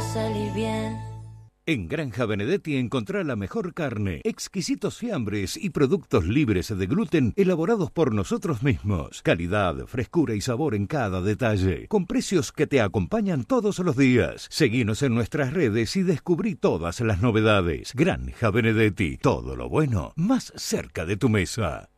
salir bien. En Granja Benedetti encontrá la mejor carne, exquisitos fiambres y productos libres de gluten elaborados por nosotros mismos. Calidad, frescura y sabor en cada detalle, con precios que te acompañan todos los días. Seguinos en nuestras redes y descubrí todas las novedades. Granja Benedetti, todo lo bueno más cerca de tu mesa.